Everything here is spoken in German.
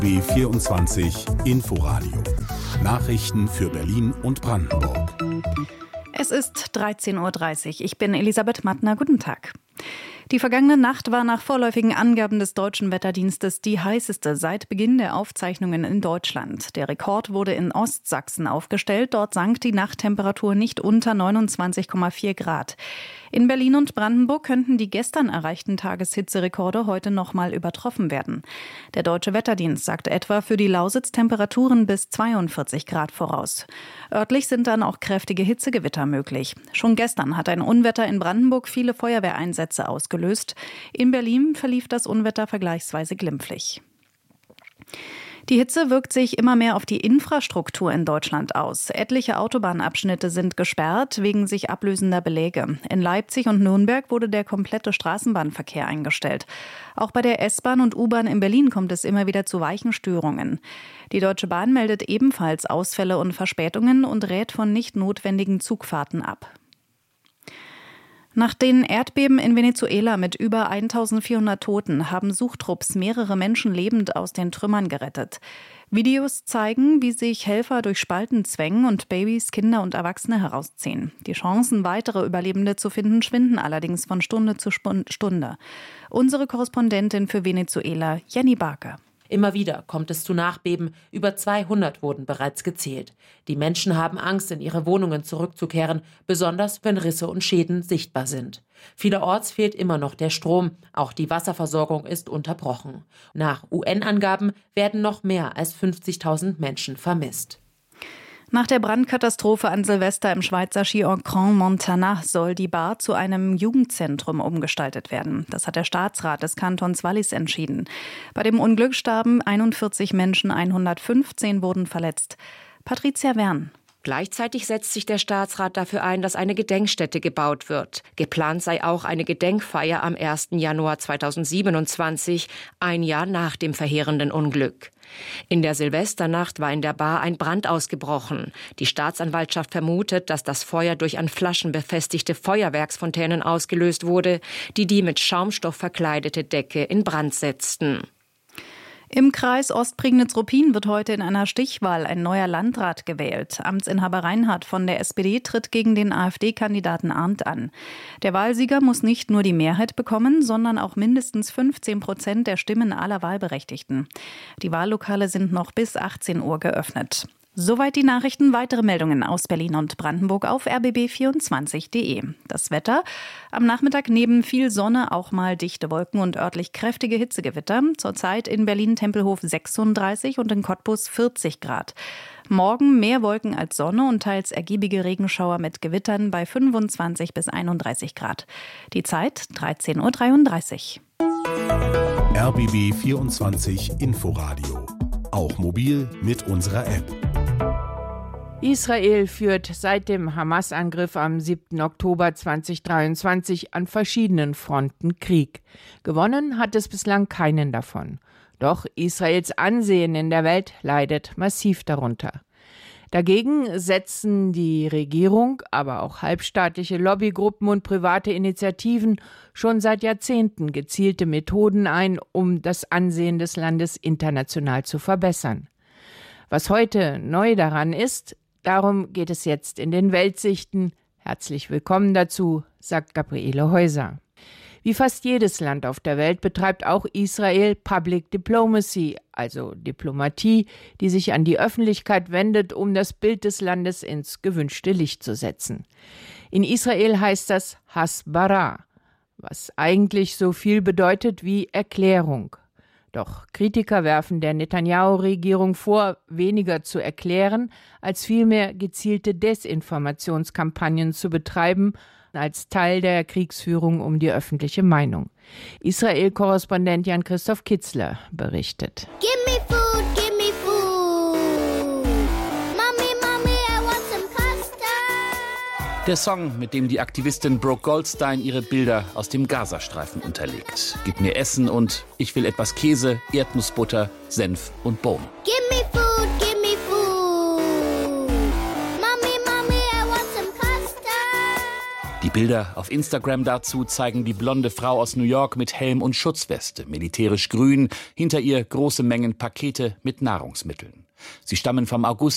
B24 Inforadio. Nachrichten für Berlin und Brandenburg. Es ist 13:30 Uhr. Ich bin Elisabeth Mattner. Guten Tag. Die vergangene Nacht war nach vorläufigen Angaben des Deutschen Wetterdienstes die heißeste seit Beginn der Aufzeichnungen in Deutschland. Der Rekord wurde in Ostsachsen aufgestellt. Dort sank die Nachttemperatur nicht unter 29,4 Grad. In Berlin und Brandenburg könnten die gestern erreichten Tageshitzerekorde heute nochmal übertroffen werden. Der Deutsche Wetterdienst sagt etwa für die Lausitz Temperaturen bis 42 Grad voraus. Örtlich sind dann auch kräftige Hitzegewitter möglich. Schon gestern hat ein Unwetter in Brandenburg viele Feuerwehreinsätze ausgelöst. In Berlin verlief das Unwetter vergleichsweise glimpflich. Die Hitze wirkt sich immer mehr auf die Infrastruktur in Deutschland aus. Etliche Autobahnabschnitte sind gesperrt wegen sich ablösender Beläge. In Leipzig und Nürnberg wurde der komplette Straßenbahnverkehr eingestellt. Auch bei der S-Bahn und U-Bahn in Berlin kommt es immer wieder zu Weichenstörungen. Die Deutsche Bahn meldet ebenfalls Ausfälle und Verspätungen und rät von nicht notwendigen Zugfahrten ab. Nach den Erdbeben in Venezuela mit über 1400 Toten haben Suchtrupps mehrere Menschen lebend aus den Trümmern gerettet. Videos zeigen, wie sich Helfer durch Spalten zwängen und Babys, Kinder und Erwachsene herausziehen. Die Chancen, weitere Überlebende zu finden, schwinden allerdings von Stunde zu Stunde. Unsere Korrespondentin für Venezuela, Jenny Barker. Immer wieder kommt es zu Nachbeben. Über 200 wurden bereits gezählt. Die Menschen haben Angst, in ihre Wohnungen zurückzukehren, besonders wenn Risse und Schäden sichtbar sind. Vielerorts fehlt immer noch der Strom. Auch die Wasserversorgung ist unterbrochen. Nach UN-Angaben werden noch mehr als 50.000 Menschen vermisst. Nach der Brandkatastrophe an Silvester im Schweizer Skiort Grand Montana soll die Bar zu einem Jugendzentrum umgestaltet werden. Das hat der Staatsrat des Kantons Wallis entschieden. Bei dem Unglück starben 41 Menschen, 115 wurden verletzt. Patricia Wern. Gleichzeitig setzt sich der Staatsrat dafür ein, dass eine Gedenkstätte gebaut wird. Geplant sei auch eine Gedenkfeier am 1. Januar 2027, ein Jahr nach dem verheerenden Unglück. In der Silvesternacht war in der Bar ein Brand ausgebrochen. Die Staatsanwaltschaft vermutet, dass das Feuer durch an Flaschen befestigte Feuerwerksfontänen ausgelöst wurde, die mit Schaumstoff verkleidete Decke in Brand setzten. Im Kreis Ostprignitz-Ruppin wird heute in einer Stichwahl ein neuer Landrat gewählt. Amtsinhaber Reinhardt von der SPD tritt gegen den AfD-Kandidaten Arndt an. Der Wahlsieger muss nicht nur die Mehrheit bekommen, sondern auch mindestens 15% der Stimmen aller Wahlberechtigten. Die Wahllokale sind noch bis 18 Uhr geöffnet. Soweit die Nachrichten. Weitere Meldungen aus Berlin und Brandenburg auf rbb24.de. Das Wetter: Am Nachmittag neben viel Sonne auch mal dichte Wolken und örtlich kräftige Hitzegewitter. Zurzeit in Berlin-Tempelhof 36 und in Cottbus 40 Grad. Morgen mehr Wolken als Sonne und teils ergiebige Regenschauer mit Gewittern bei 25 bis 31 Grad. Die Zeit 13:33 Uhr. RBB 24 Inforadio. Auch mobil mit unserer App. Israel führt seit dem Hamas-Angriff am 7. Oktober 2023 an verschiedenen Fronten Krieg. Gewonnen hat es bislang keinen davon. Doch Israels Ansehen in der Welt leidet massiv darunter. Dagegen setzen die Regierung, aber auch halbstaatliche Lobbygruppen und private Initiativen schon seit Jahrzehnten gezielte Methoden ein, um das Ansehen des Landes international zu verbessern. Was heute neu daran ist, darum geht es jetzt in den Weltsichten. Herzlich willkommen dazu, sagt Gabriele Häuser. Wie fast jedes Land auf der Welt betreibt auch Israel Public Diplomacy, also Diplomatie, die sich an die Öffentlichkeit wendet, um das Bild des Landes ins gewünschte Licht zu setzen. In Israel heißt das Hasbara, was eigentlich so viel bedeutet wie Erklärung. Doch Kritiker werfen der Netanyahu-Regierung vor, weniger zu erklären, als vielmehr gezielte Desinformationskampagnen zu betreiben, als Teil der Kriegsführung um die öffentliche Meinung. Israel-Korrespondent Jan-Christoph Kitzler berichtet. Give me food, give me food. Mommy, mommy, I want some custard. Der Song, mit dem die Aktivistin Brooke Goldstein ihre Bilder aus dem Gazastreifen unterlegt. Gib mir Essen und ich will etwas Käse, Erdnussbutter, Senf und Bohnen. Give me food, give me food. Mommy, mommy, I want some custard. Die Bilder auf Instagram dazu zeigen die blonde Frau aus New York mit Helm und Schutzweste, militärisch grün, hinter ihr große Mengen Pakete mit Nahrungsmitteln. Sie stammen vom August